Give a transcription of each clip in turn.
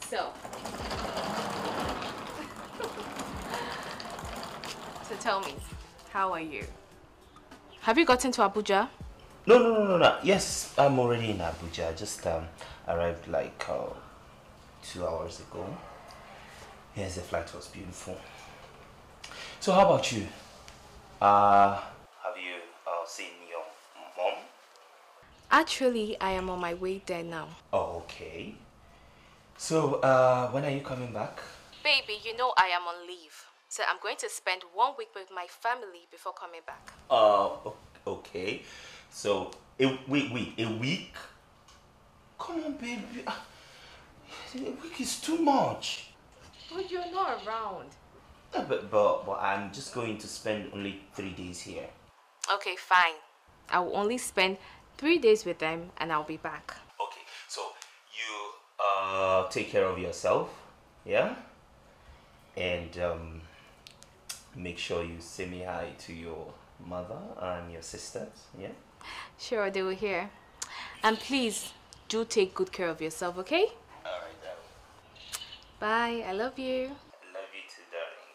So tell me, how are you? Have you gotten to Abuja? No. Yes, I'm already in Abuja. I just arrived like 2 hours ago. Yes, the flight was beautiful. So how about you? Have you seen your mom? Actually, I am on my way there now. Oh, okay. So, when are you coming back? Baby, you know I am on leave. So I'm going to spend 1 week with my family before coming back. Okay. So, wait, a week? Come on, baby. A week is too much. But you're not around. Yeah, but I'm just going to spend only 3 days here. Okay, fine. I will only spend 3 days with them and I'll be back. Okay, so you take care of yourself, yeah? And make sure you say me hi to your mother and your sisters, yeah? Sure, they will hear. And please, do take good care of yourself, okay? Alright, darling. Bye, I love you. I love you too, darling.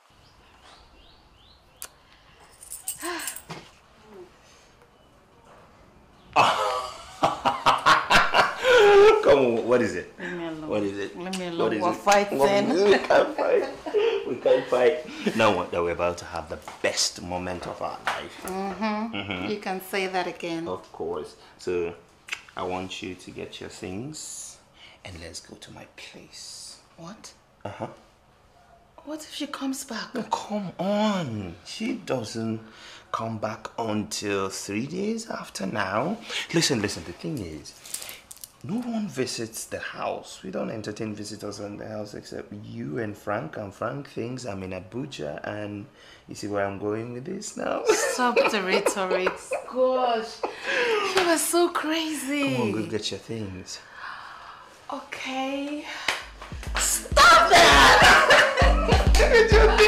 Come on, what is it? Leave me alone. What is it? Leave me alone. What is We're it? fighting. We can't fight. We can't fight. Now what? That we're about to have the best moment of our life. You can say that again. Of course. So, I want you to get your things and let's go to my place. What? Uh-huh. What if she comes back? Oh, come on. She doesn't come back until 3 days after now. Listen, the thing is, no one visits the house. We don't entertain visitors in the house except you and Frank. And Frank thinks I'm in Abuja, and you see where I'm going with this now? Stop the rhetoric. Gosh, you are so crazy. Come on, go get your things. Okay. Stop that!